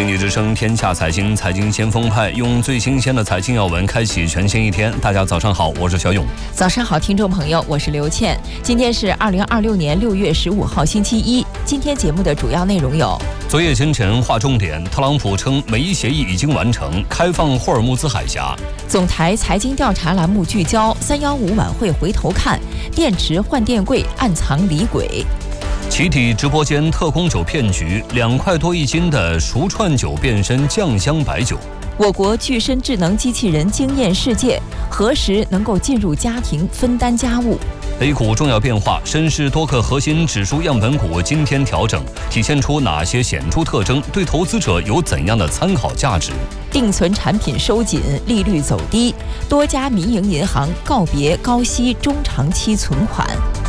经济之声天下财经，财经先锋派用最新鲜的财经要闻开启全新一天。大家早上好，我是小勇。 早上好，听众朋友，我是刘倩。今天是2026年6月15号，星期一。今天节目的主要内容有： 昨夜清晨划重点，特朗普称美伊协议已经完成，开放霍尔木兹海峡。 总台财经调查栏目聚焦315晚会回头看，电池换电柜暗藏李鬼。 起底直播间特供酒骗局，2块多1斤的熟串酒变身酱香白酒。 我国具身智能机器人惊艳世界，何时能够进入家庭分担家务 ？A 股重要变化，深市多个核心指数样本股今天调整，体现出哪些显著特征？对投资者有怎样的参考价值？ 定存产品收紧，利率走低，多家民营银行告别高息中长期存款。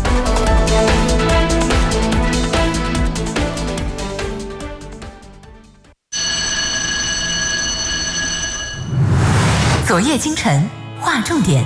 昨夜今晨划重点。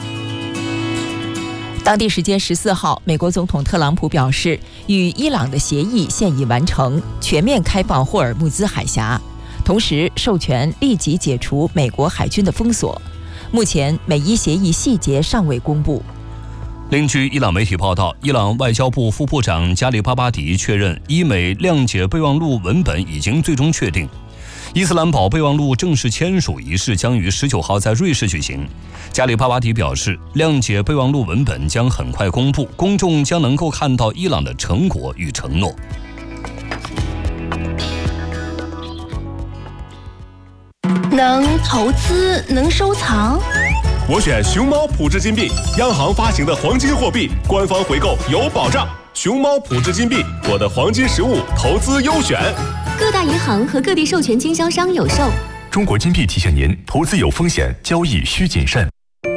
当地时间14号，美国总统特朗普表示，与伊朗的协议现已完成，全面开放霍尔木兹海峡，同时授权立即解除美国海军的封锁。目前美伊协议细节尚未公布。 另据伊朗媒体报道，伊朗外交部副部长加里巴巴迪确认，伊美谅解备忘录文本已经最终确定。伊斯兰堡备忘录正式签署仪式将于19号在瑞士举行。加里巴巴迪表示，谅解备忘录文本将很快公布，公众将能够看到伊朗的成果与承诺。 能投资，能收藏， 我选熊猫普智金币，央行发行的黄金货币，官方回购有保障。熊猫普智金币，我的黄金实物投资优选。 各大银行和各地授权经销商有售。 中国金币提醒您，投资有风险，交易需谨慎。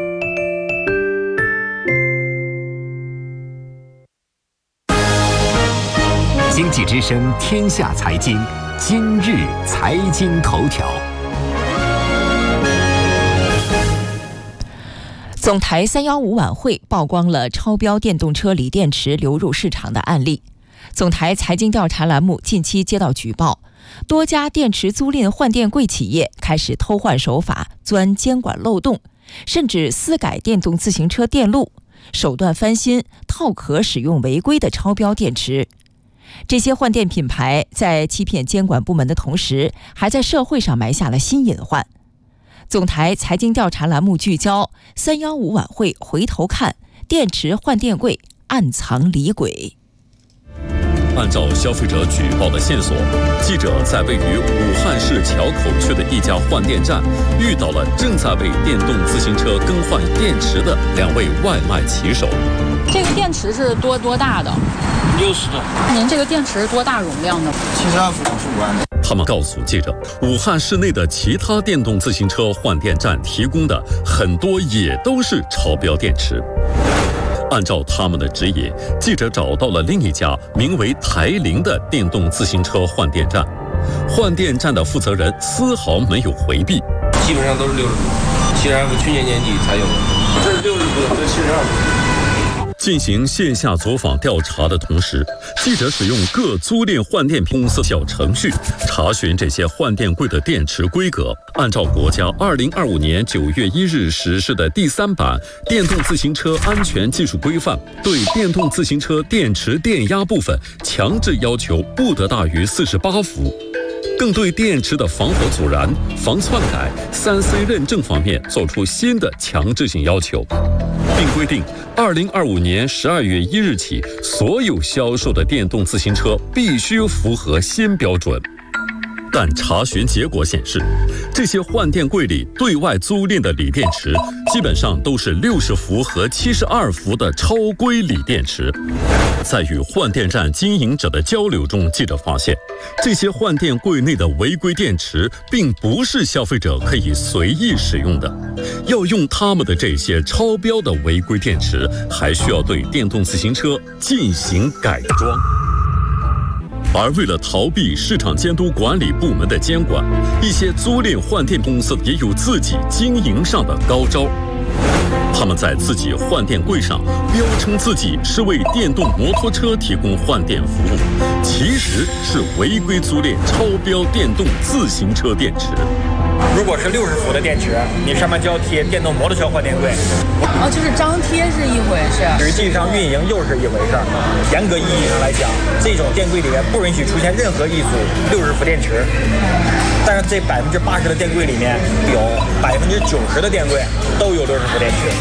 经济之声天下财经，今日财经头条。 总台315晚会曝光了超标电动车锂电池流入市场的案例。总台财经调查栏目近期接到举报，多家电池租赁换电柜企业开始偷换手法，钻监管漏洞，甚至私改电动自行车电路，手段翻新，套壳使用违规的超标电池。这些换电品牌在欺骗监管部门的同时，还在社会上埋下了新隐患。总台财经调查栏目聚焦315晚会回头看，电池换电柜暗藏李鬼。 按照消费者举报的线索，记者在位于武汉市桥口区的一家换电站遇到了正在为电动自行车更换电池的2位外卖骑手。 这个电池是多大的？60的。您这个电池多大容量的 ？72伏55安的。 他们告诉记者，武汉市内的其他电动自行车换电站提供的很多也都是超标电池。按照他们的指引，记者找到了另一家名为台铃的电动自行车换电站。换电站的负责人丝毫没有回避， 基本上都是60伏，72伏去年年底才有的，这是60伏，这是72伏。 进行线下走访调查的同时，记者使用各租赁换电公司小程序查询这些换电柜的电池规格。按照国家2025年9月1日实施的第3版电动自行车安全技术规范，对电动自行车电池电压部分强制要求不得大于48伏，更对电池的防火阻燃、防篡改、3C 认证方面作出新的强制性要求，并规定2025年12月1日起，所有销售的电动自行车必须符合新标准。但查询结果显示，这些换电柜里对外租赁的锂电池基本上都是60伏和72伏的超规锂电池。在与换电站经营者的交流中，记者发现，这些换电柜内的违规电池并不是消费者可以随意使用的，要用他们的这些超标的违规电池，还需要对电动自行车进行改装。而为了逃避市场监督管理部门的监管，一些租赁换电公司也有自己经营上的高招。 他们在自己换电柜上标称自己是为电动摩托车提供换电服务，其实是违规租赁超标电动自行车电池。 如果是60伏的电池，你上面就要贴电动摩托车换电柜。 就是张贴是一回事， 实际上运营又是一回事。严格意义上来讲，这种电柜里面不允许出现任何一组60伏电池。但是这80%的电柜里面，有90%的电柜都有60伏电池。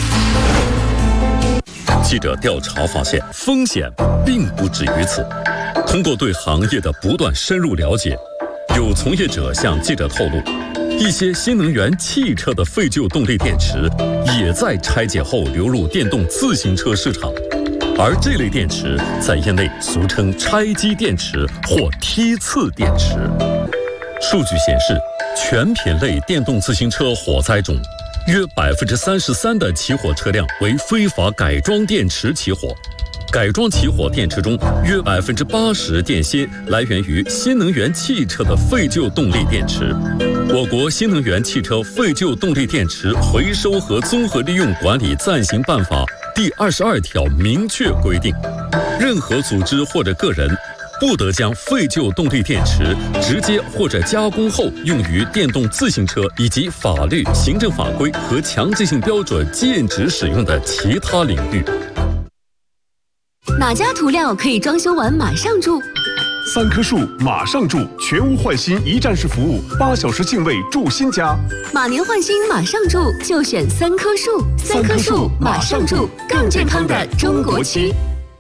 记者调查发现，风险并不止于此。通过对行业的不断深入了解，有从业者向记者透露，一些新能源汽车的废旧动力电池也在拆解后流入电动自行车市场，而这类电池在业内俗称拆机电池或梯次电池。数据显示，全品类电动自行车火灾中，约33%的起火车辆为非法改装电池起火。改装起火电池中，约80%电芯来源于新能源汽车的废旧动力电池。我国新能源汽车废旧动力电池回收和综合利用管理暂行办法第22条明确规定，任何组织或者个人不得将废旧动力电池直接或者加工后用于电动自行车以及法律、行政法规和强制性标准禁止使用的其他领域。 哪家涂料可以装修完马上住 ？3棵树马上住，全屋换新一站式服务，8小时净位住新家。 马年换新马上住，就选3棵树。3棵树马上住，更健康的中国区。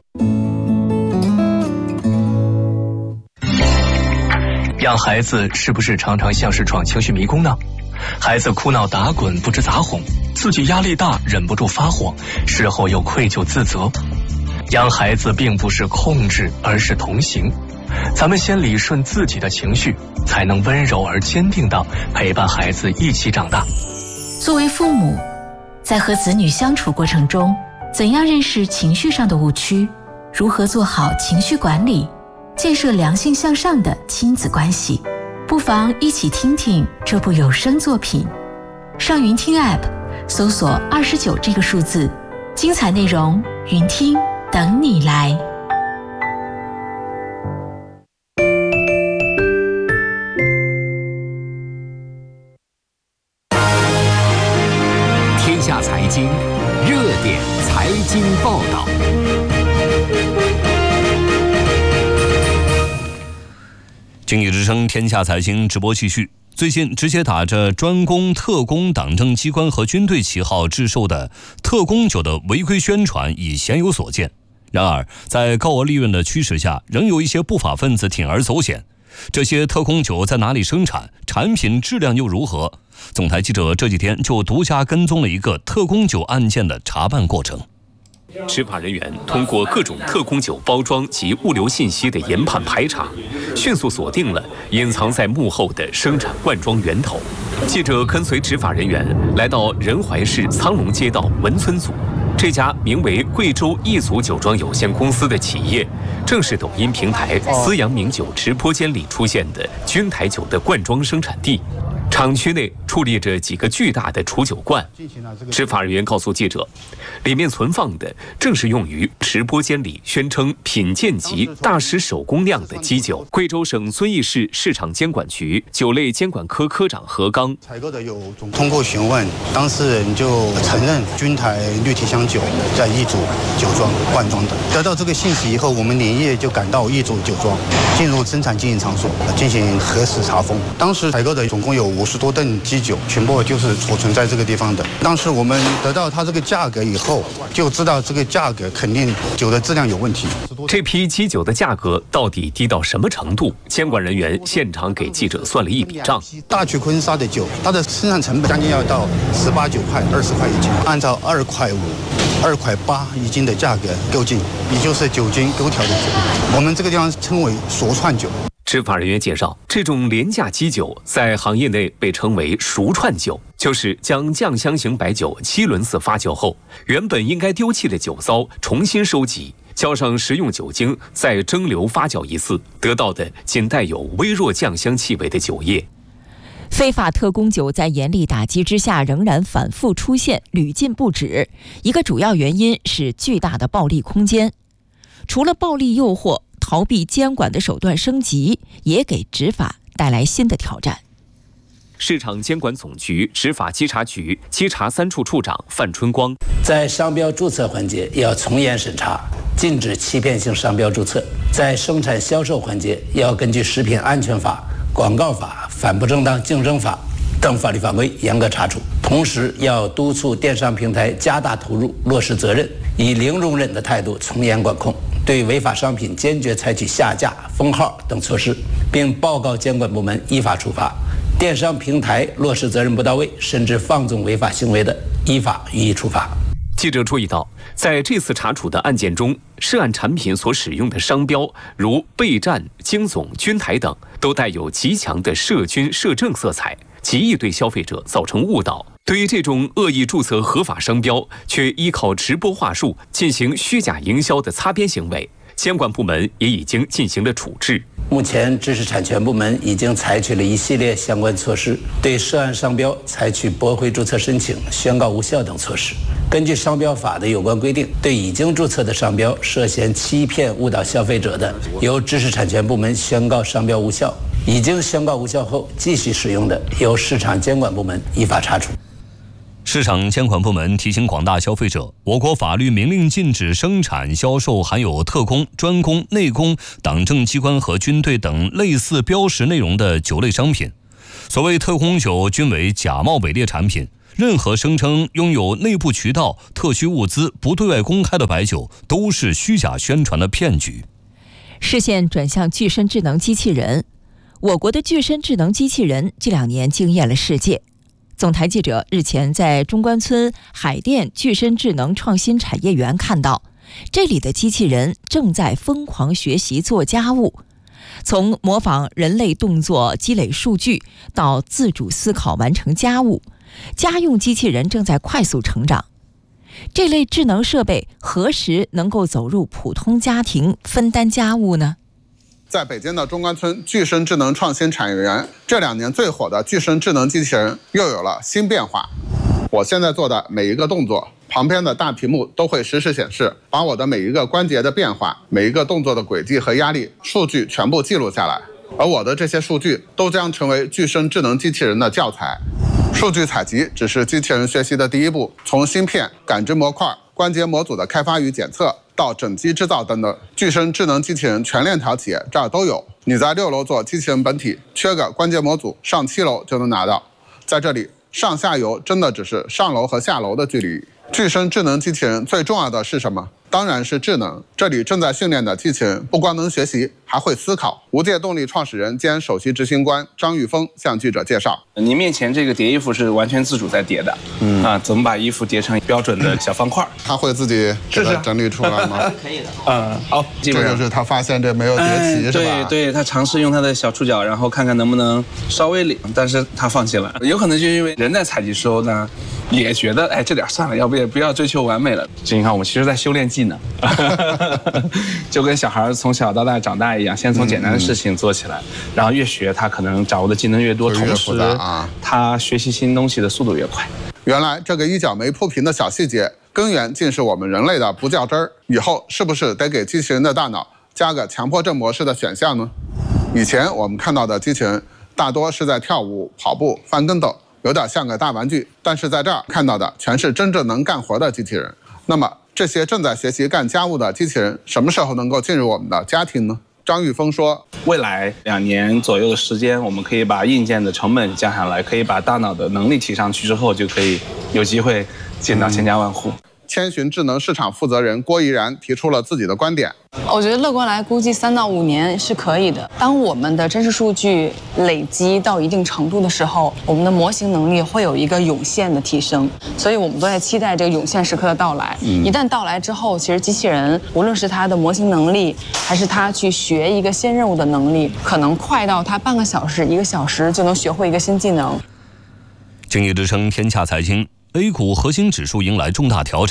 养孩子是不是常常像是闯情绪迷宫呢？孩子哭闹打滚不知咋哄，自己压力大忍不住发火，事后又愧疚自责。养孩子并不是控制，而是同行。咱们先理顺自己的情绪，才能温柔而坚定地陪伴孩子一起长大。 作为父母，在和子女相处过程中，怎样认识情绪上的误区，如何做好情绪管理，建设良性向上的亲子关系，不妨一起听听这部有声作品。上云听 App 搜索29这个数字，精彩内容云听等你来。 天下财经热点财经报道。 经济之声天下财经直播继续。最近直接打着专攻特工党政机关和军队旗号制售的特工酒的违规宣传已鲜有所见。然而在高额利润的驱使下，仍有一些不法分子铤而走险。这些特工酒在哪里生产，产品质量又如何？总台记者这几天就独家跟踪了一个特工酒案件的查办过程。 执法人员通过各种特工酒包装及物流信息的研判排查，迅速锁定了隐藏在幕后的生产灌装源头。记者跟随执法人员来到仁怀市苍龙街道文村组，这家名为贵州一组酒庄有限公司的企业，正是抖音平台思阳名酒直播间里出现的军台酒的灌装生产地。厂区内矗立着几个巨大的储酒罐，执法人员告诉记者，里面存放的正是用于直播间里宣称品鉴级大师手工酿的基酒。贵州省遵义市市场监管局酒类监管科科长何刚， 采购的有通过询问，当事人就承认军台绿提香酒在一组酒庄灌装的。得到这个信息以后，我们连夜就赶到一组酒庄，进入生产经营场所进行核实查封。当时采购的总共有50多吨基酒，全部就是储存在这个地方的。当时我们得到它这个价格以后，就知道这个价格肯定酒的质量有问题。 这批基酒的价格到底低到什么程度？监管人员现场给记者算了一笔账。 大曲坤沙的酒，它的生产成本将近要到18、9块、20块一斤，按照2块5、2块8一斤的价格购进，也就是酒精勾调的酒。我们这个地方称为熟串酒。 执法人员介绍，这种廉价基酒在行业内被称为熟串酒，就是将酱香型白酒7轮次发酵后，原本应该丢弃的酒糟重新收集，浇上食用酒精，再蒸馏发酵一次，得到的仅带有微弱酱香气味的酒液。 非法特供酒在严厉打击之下仍然反复出现，屡禁不止。一个主要原因是巨大的暴利空间。除了暴利诱惑，逃避监管的手段升级，也给执法带来新的挑战。 市场监管总局执法稽查局稽查3处处长范春光， 在商标注册环节要从严审查，禁止欺骗性商标注册；在生产销售环节要根据食品安全法、广告法、反不正当竞争法等法律法规严格查处。同时要督促电商平台加大投入，落实责任，以零容忍的态度从严管控，对违法商品坚决采取下架、封号等措施，并报告监管部门依法处罚。电商平台落实责任不到位，甚至放纵违法行为的，依法予以处罚。 记者注意到，在这次查处的案件中，涉案产品所使用的商标，如备战、京总、军台等，都带有极强的涉军涉政色彩，极易对消费者造成误导。对于这种恶意注册合法商标，却依靠直播话术进行虚假营销的擦边行为，监管部门也已经进行了处置。 目前，知识产权部门已经采取了一系列相关措施，对涉案商标采取驳回注册申请、宣告无效等措施。根据商标法的有关规定，对已经注册的商标涉嫌欺骗误导消费者的，由知识产权部门宣告商标无效；已经宣告无效后继续使用的，由市场监管部门依法查处。 市场监管部门提醒广大消费者，我国法律明令禁止生产、销售含有特工、专工、内工、党政机关和军队等类似标识内容的酒类商品。所谓特供酒均为假冒伪劣产品，任何声称拥有内部渠道、特需物资不对外公开的白酒，都是虚假宣传的骗局。 视线转向具身智能机器人，我国的具身智能机器人这2年惊艳了世界。总台记者日前在中关村海淀具身智能创新产业园看到，这里的机器人正在疯狂学习做家务，从模仿人类动作积累数据到自主思考完成家务，家用机器人正在快速成长。这类智能设备何时能够走入普通家庭分担家务呢？ 在北京的中关村具身智能创新产业园，这2年最火的具身智能机器人又有了新变化。我现在做的每一个动作，旁边的大屏幕都会实时显示，把我的每一个关节的变化、每一个动作的轨迹和压力数据全部记录下来。而我的这些数据都将成为具身智能机器人的教材。数据采集只是机器人学习的第一步，从芯片、感知模块、关节模组的开发与检测，到整机制造等等，具身智能机器人全链条企业这儿都有。你在6楼做机器人本体，缺个关节模组，上7楼就能拿到。在这里，上下游真的只是上楼和下楼的距离。具身智能机器人最重要的是什么？当然是智能。这里正在训练的机器人不光能学习，还会思考。无界动力创始人兼首席执行官张玉峰向记者介绍： 您面前这个叠衣服是完全自主在叠的，怎么把衣服叠成标准的小方块？ 他会自己给它整理出来吗？ 可以的。好， 这就是他发现这没有叠齐，是吧？ 对，他尝试用他的小触角，然后看看能不能稍微但是他放弃了。有可能就是因为人在采集时候呢，也觉得这点算了，要不要追求完美了？你看，我们其实在修炼技能，就跟小孩从小到大长大一样，先从简单的事情做起来，然后越学他可能掌握的技能越多，同时他学习新东西的速度越快。 原来这个一脚没铺平的小细节，根源竟是我们人类的不较真儿。以后是不是得给机器人的大脑加个强迫症模式的选项呢？以前我们看到的机器人大多是在跳舞、跑步、翻跟斗，有点像个大玩具，但是在这儿看到的全是真正能干活的机器人。那么这些正在学习干家务的机器人什么时候能够进入我们的家庭呢？张玉峰说， 未来2年左右的时间，我们可以把硬件的成本降下来，可以把大脑的能力提上去之后，就可以有机会见到千家万户。 千寻智能市场负责人郭怡然提出了自己的观点。 我觉得乐观来估计3到5年是可以的。当我们的真实数据累积到一定程度的时候，我们的模型能力会有一个涌现的提升，所以我们都在期待这个涌现时刻的到来。一旦到来之后，其实机器人无论是它的模型能力，还是它去学一个新任务的能力，可能快到它半个小时、1个小时就能学会一个新技能。 经济之声天下财经，A 股核心指数迎来重大调整。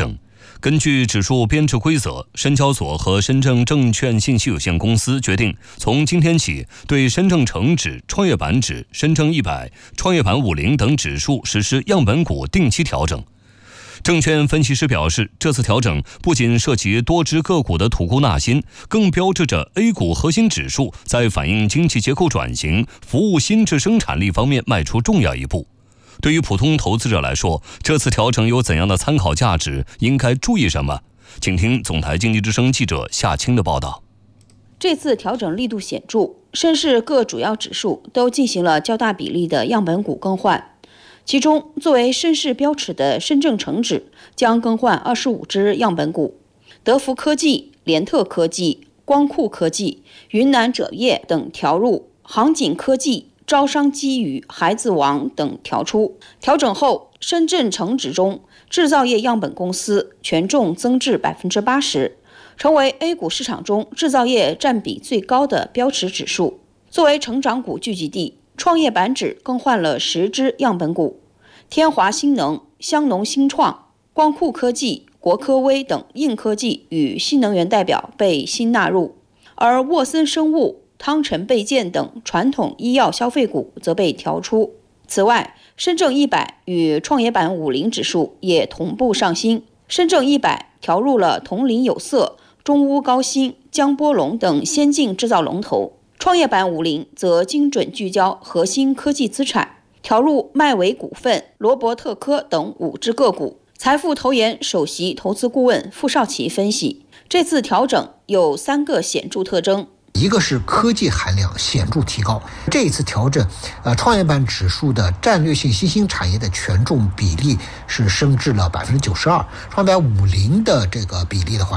根据指数编制规则，深交所和深证证券信息有限公司决定，从今天起对深证成指、创业板指、深证100、创业板50等指数实施样本股定期调整。证券分析师表示，这次调整不仅涉及多只个股的吐故纳新，更标志着 A 股核心指数在反映经济结构转型、服务新质生产力方面迈出重要一步。对于普通投资者来说，这次调整有怎样的参考价值？应该注意什么？请听总台经济之声记者夏青的报道。 这次调整力度显著，深市各主要指数都进行了较大比例的样本股更换。其中，作为深市标尺的深证成指将更换25只样本股，德福科技、联特科技、光库科技、云南锗业等调入，航锦科技、招商基与孩子王等调出。调整后，深圳成指中制造业样本公司权重增至 80%， 成为 A 股市场中制造业占比最高的标尺指数。作为成长股聚集地，创业板指更换了10只样本股，天华新能、香农新创、光库科技、国科微等硬科技与新能源代表被新纳入，而沃森生物、汤臣倍健等传统医药消费股则被调出。此外，深证100与创业板50指数也同步上新。深证100调入了铜陵有色、中钨高新、江波龙等先进制造龙头，创业板50则精准聚焦核心科技资产，调入迈维股份、罗伯特科等5只个股。财富投研首席投资顾问傅少奇分析，这次调整有3个显著特征。 一个是科技含量显著提高，这一次调整，创业板指数的战略性新兴产业的权重比例是升至了92%，创业板50的这个比例的话